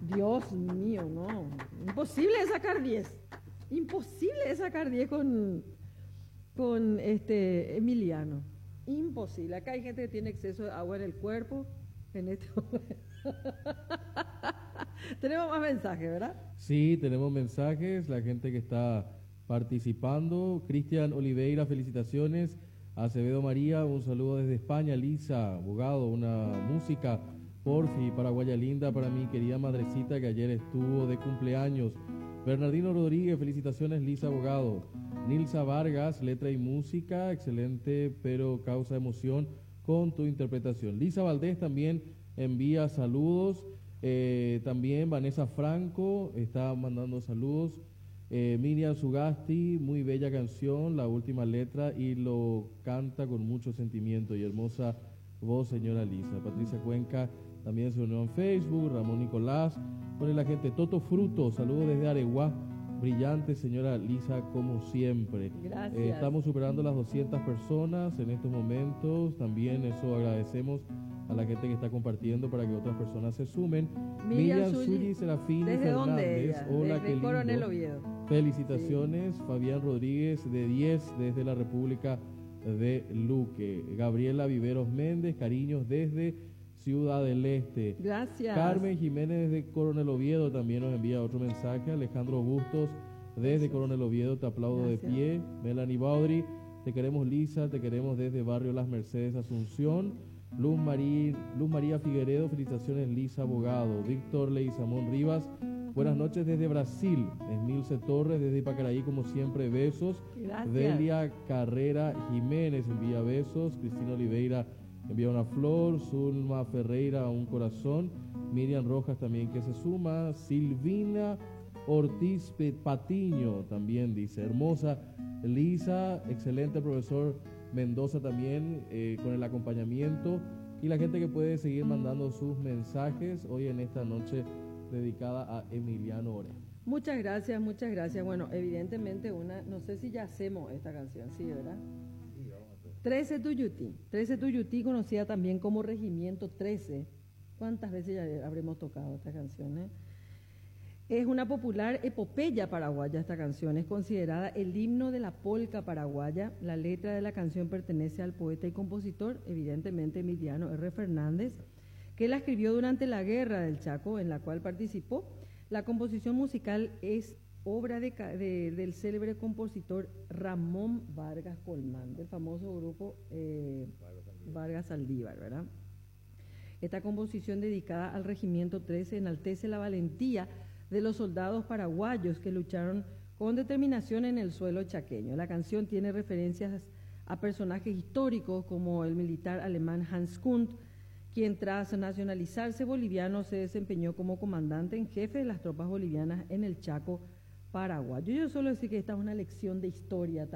Dios mío, no. Imposible de sacar 10. Imposible de sacar 10 con Emiliano. Imposible. Acá hay gente que tiene exceso de agua en el cuerpo. En este momento. Tenemos más mensajes, ¿verdad? Sí, tenemos mensajes. La gente que está participando. Cristian Oliveira, felicitaciones. Acevedo María, un saludo desde España. Lisa, abogado, una música. Porfi, paraguaya linda para mi querida madrecita que ayer estuvo de cumpleaños. Bernardino Rodríguez, felicitaciones, Lisa, abogado. Nilsa Vargas, letra y música, excelente, pero causa emoción con tu interpretación. Lisa Valdés también envía saludos. También Vanessa Franco está mandando saludos. Miriam Sugasti, muy bella canción, la última letra y lo canta con mucho sentimiento y hermosa voz, señora Lisa. Patricia Cuenca también se unió en Facebook. Ramón Nicolás, pone la gente. Toto Fruto, saludos desde Areguá. Brillante, señora Lisa, como siempre. Gracias. Estamos superando las 200 personas en estos momentos. También eso agradecemos a la gente que está compartiendo para que otras personas se sumen. Miriam Zulli Serafín Fernández. Hola, desde qué lindo. Coronel Oviedo. Felicitaciones. Sí. Fabián Rodríguez de 10 desde la República de Luque. Gabriela Viveros Méndez, cariños desde Ciudad del Este. Gracias. Carmen Jiménez de Coronel Oviedo también nos envía otro mensaje. Alejandro Bustos desde Gracias. Coronel Oviedo, te aplaudo. Gracias. De pie. Melanie Baudry, te queremos, Lisa, te queremos desde Barrio Las Mercedes, Asunción. Luz María Figueredo, felicitaciones, Lisa, abogado. Víctor Leizamón Rivas, buenas noches desde Brasil. Esmilce Torres desde Ipacaraí, como siempre, besos. Gracias. Delia Carrera Jiménez envía besos. Cristina Oliveira envía una flor. Zulma Ferreira un corazón. Miriam Rojas también que se suma. Silvina Ortiz Patiño también dice, hermosa Lisa, excelente profesor Mendoza también con el acompañamiento, y la gente que puede seguir mandando sus mensajes hoy en esta noche dedicada a Emiliano Orejo. Muchas gracias, muchas gracias. Bueno, evidentemente no sé si ya hacemos esta canción, ¿sí, verdad? Sí, vamos a hacer. 13 Tuyutí, conocida también como Regimiento 13. ¿Cuántas veces ya habremos tocado esta canción, eh? Es una popular epopeya paraguaya esta canción, es considerada el himno de la polca paraguaya. La letra de la canción pertenece al poeta y compositor, evidentemente Emiliano R. Fernández, que la escribió durante la Guerra del Chaco, en la cual participó. La composición musical es obra del célebre compositor Ramón Vargas Colmán, del famoso grupo Vargas Saldívar, ¿verdad? Esta composición dedicada al Regimiento 13 enaltece la valentía de los soldados paraguayos que lucharon con determinación en el suelo chaqueño. La canción tiene referencias a personajes históricos como el militar alemán Hans Kunt, quien tras nacionalizarse boliviano se desempeñó como comandante en jefe de las tropas bolivianas en el Chaco paraguayo. Yo solo decir que esta es una lección de historia